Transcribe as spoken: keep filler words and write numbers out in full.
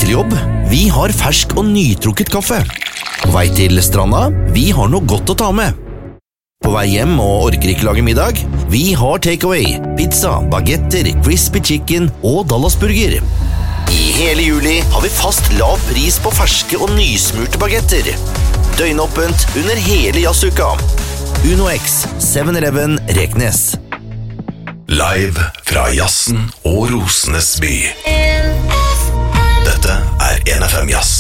til jobb? Vi har fersk og nytrukket kaffe. På vei til stranda? Vi har noe godt å ta med. På vei hjem og orker ikke lage middag? Vi har takeaway, pizza, bagetter, crispy chicken og Dallasburger. I hele juli har vi fast lav pris på ferske og nysmurte bagetter. Døgnåpent under hele jazzuka. Uno X, seven eleven Reknes. Live fra jazzen og Rosenes by. Dette er N F M Jazz.